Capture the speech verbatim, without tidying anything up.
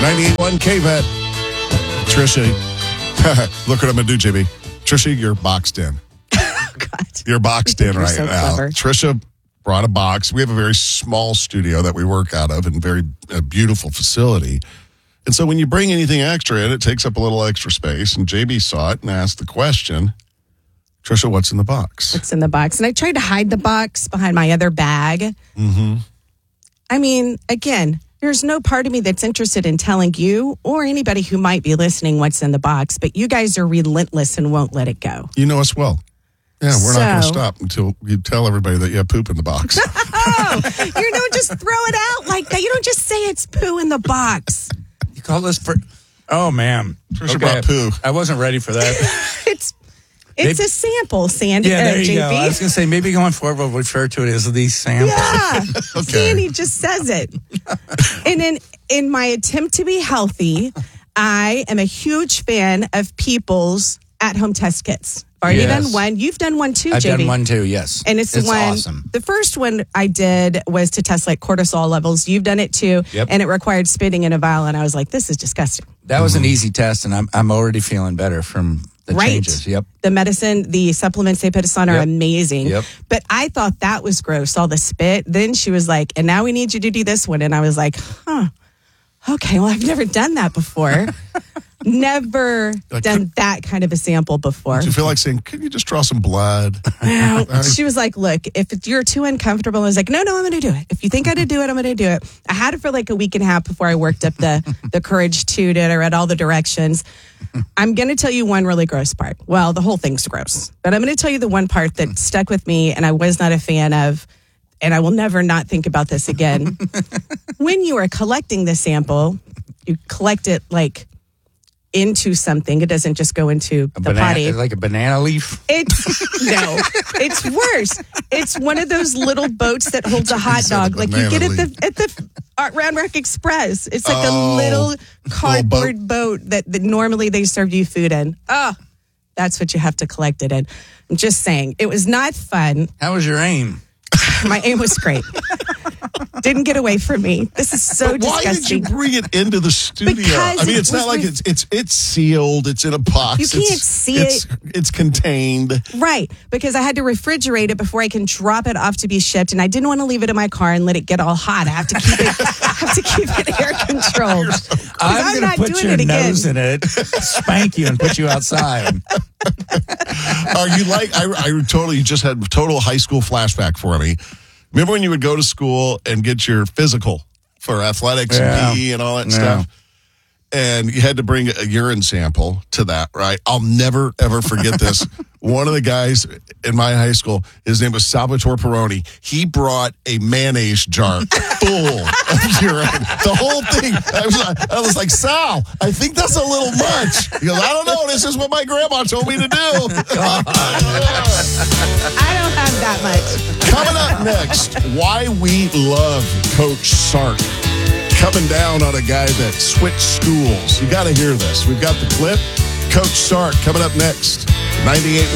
ninety-eight point one K-Vet. Trisha, look what I'm going to do, J B. Trisha, you're boxed in. Oh, God. You're boxed in You're right so now. clever. Trisha brought a box. We have a very small studio that we work out of and very a beautiful facility. And so when you bring anything extra in, it takes up a little extra space. And J B saw it and asked the question, Trisha, what's in the box? What's in the box? And I tried to hide the box behind my other bag. Mm-hmm. I mean, again, there's no part of me that's interested in telling you or anybody who might be listening what's in the box, but you guys are relentless and won't let it go. You know us well. Yeah, we're So, not going to stop until you tell everybody that you have poop in the box. Oh, you don't just throw it out like that. You don't just say it's poo in the box. You call this for... Oh, man. Trisha brought poo. I wasn't ready for that. It's it's Maybe- a sample, Sandy. Yeah, uh, there you J B. go. I was going to say, maybe going forward, we'll refer to it as the sample. Yeah. Okay. Sandy just says it. And in in my attempt to be healthy, I am a huge fan of people's at-home test kits. I've already Yes. done one. You've done one too, I've J B. done one too, yes. And it's the one, awesome. the first one I did was to test like cortisol levels. You've done it too. Yep. And it required spitting in a vial. And I was like, this is disgusting. That was an easy test, and I'm I'm already feeling better from the Right. changes. Yep. The medicine, the supplements they put us on are Yep. amazing. Yep. But I thought that was gross, all the spit. Then she was like, and now we need you to do this one. And I was like, huh, okay, well, I've never done that before. Never Like, done that kind of a sample before. Do you feel like saying, can you just draw some blood? Well, she was like, look, if you're too uncomfortable, I was like, no, no, I'm going to do it. If you think I did do it, I'm going to do it. I had it for like a week and a half before I worked up the, the courage to do it. I read all the directions. I'm going to tell you one really gross part. Well, the whole thing's gross. But I'm going to tell you the one part that stuck with me and I was not a fan of, and I will never not think about this again. When you are collecting the sample, you collect it like into something. It doesn't just go into A the banana, potty. like a banana leaf. It's no, it's worse. It's one of those little boats that holds a hot said a dog, like you get at banana the at the uh, Round Rock Express. It's like Oh, a little cardboard boat. boat, that, that normally they serve you food in. Oh, that's what you have to collect it in. I'm just saying, it was not fun. How was your aim? My aim was great. Didn't get away from me. This is so But why disgusting. did you bring it into the studio? Because I mean, it it's not was like re- it's it's it's sealed. It's in a box. You can't it's, see it's, it. It's contained. Right, because I had to refrigerate it before I can drop it off to be shipped, and I didn't want to leave it in my car and let it get all hot. I have to keep it. I have to keep it air controlled. I'm, I'm going not to put doing your it again. nose in it, spank you, and put you outside. Are you like? I, I totally just had total high school flashback for me. Remember when you would go to school and get your physical for athletics Yeah. and P E and all that Yeah. stuff? And you had to bring a urine sample to that, right? I'll never, ever forget this. One of the guys in my high school, his name was Salvatore Peroni. He brought a mayonnaise jar full of urine. The whole thing. I was, like, I was like, Sal, I think that's a little much. He goes, I don't know. This is what my grandma told me to do. I don't have that much. Coming up next, why we love Coach Sark. Coming down on a guy that switched schools. You got to hear this. We've got the clip. Coach Sark coming up next. ninety-eight